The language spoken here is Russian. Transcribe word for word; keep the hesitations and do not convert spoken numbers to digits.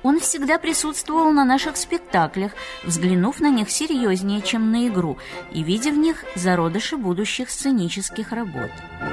Он всегда присутствовал на наших спектаклях, взглянув на них серьезнее, чем на игру, и видя в них зародыши будущих сценических работ.